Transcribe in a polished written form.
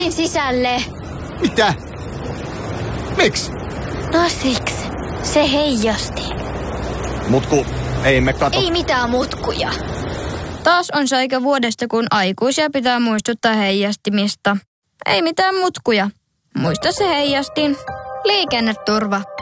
sisälle. Mitä? Miksi? No siksi. Se heijasti. Mutku, ei me kato. Ei mitään mutkuja. Taas on se aika vuodesta, kun aikuisia pitää muistuttaa heijastimista. Ei mitään mutkuja. Muista se heijastin. Liikenneturva.